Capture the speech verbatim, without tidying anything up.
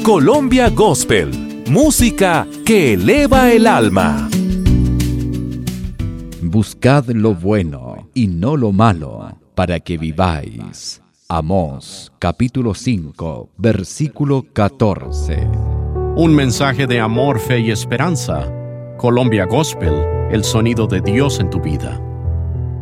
Colombia Gospel, música que eleva el alma. Buscad lo bueno y no lo malo, para que viváis. Amós, capítulo cinco, versículo catorce. Un mensaje de amor, fe y esperanza. Colombia Gospel, el sonido de Dios en tu vida.